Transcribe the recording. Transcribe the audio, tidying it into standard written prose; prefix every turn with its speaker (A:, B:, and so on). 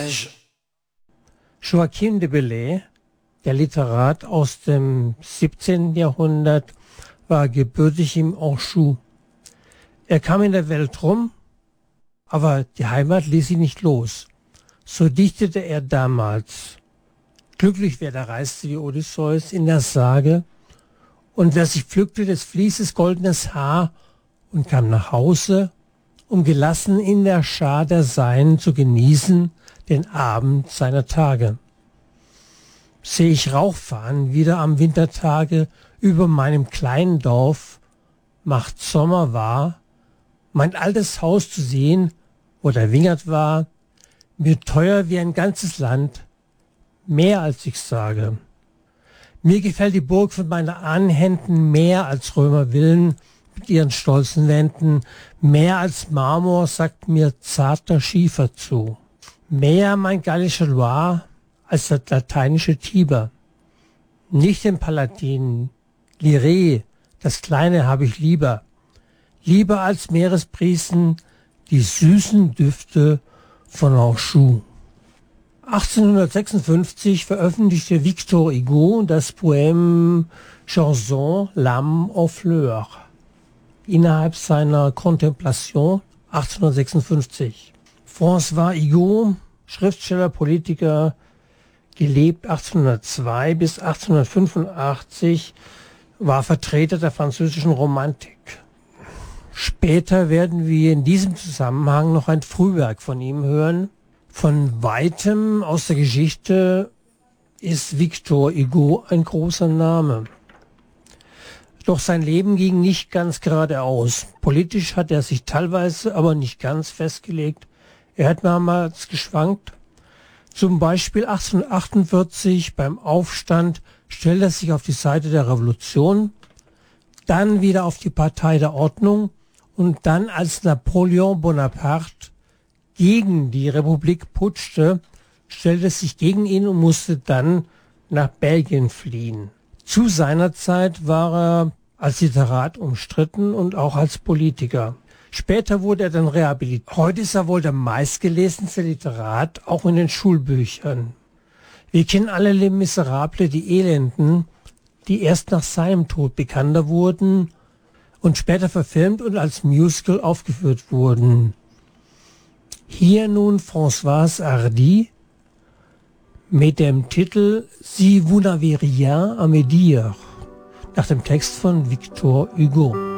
A: Collège.
B: Joachim de Bellay, der Literat aus dem 17. Jahrhundert, war gebürtig im Anjou. Er kam in der Welt rum, aber die Heimat ließ ihn nicht los. So dichtete er damals: Glücklich wer da reiste wie Odysseus in der Sage, und wer sich pflückte des Vlieses goldenes Haar und kam nach Hause, um gelassen in der Schar der Seinen zu genießen den Abend seiner Tage. Seh ich Rauch fahren wieder am Wintertage über meinem kleinen Dorf, macht Sommer war, mein altes Haus zu sehen, wo der Wingert war, mir teuer wie ein ganzes Land, mehr als ich sage. Mir gefällt die Burg von meinen Ahnenhänden mehr als Römervillen mit ihren stolzen Wänden, mehr als Marmor sagt mir zarter Schiefer zu. Mehr mein gallischer Loire als das lateinische Tiber. Nicht den Palatin, Liré, das Kleine habe ich lieber. Lieber als Meeresbriesen die süßen Düfte von Anjou. 1856 veröffentlichte Victor Hugo das Poème Chanson L'âme en fleurs innerhalb seiner Contemplation 1856. François Hugo, Schriftsteller, Politiker, gelebt 1802 bis 1885, war Vertreter der französischen Romantik. Später werden wir in diesem Zusammenhang noch ein Frühwerk von ihm hören. Von weitem aus der Geschichte ist Victor Hugo ein großer Name. Doch sein Leben ging nicht ganz geradeaus. Politisch hat er sich teilweise, aber nicht ganz festgelegt. Er hat mehrmals geschwankt. Zum Beispiel 1848 beim Aufstand stellte er sich auf die Seite der Revolution, dann wieder auf die Partei der Ordnung und dann, als Napoleon Bonaparte gegen die Republik putschte, stellte es sich gegen ihn und musste dann nach Belgien fliehen. Zu seiner Zeit war er als Literat umstritten und auch als Politiker. Später wurde er dann rehabilitiert. Heute ist er wohl der meistgelesenste Literat, auch in den Schulbüchern. Wir kennen alle Les Miserables, die Elenden, die erst nach seinem Tod bekannter wurden und später verfilmt und als Musical aufgeführt wurden. Hier nun Françoise Hardy mit dem Titel Si vous n'avez rien à me dire, nach dem Text von Victor Hugo.